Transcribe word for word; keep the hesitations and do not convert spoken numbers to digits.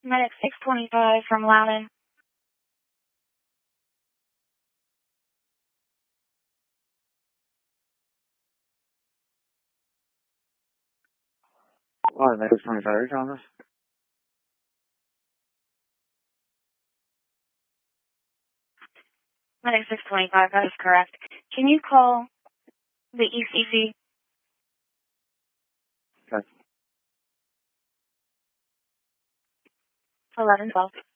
Medic six twenty-five from Loudon. Oh, Medic six twenty-five, Thomas. Medic six twenty-five, that is correct. Can you call the E C C? Okay. eleven twelve.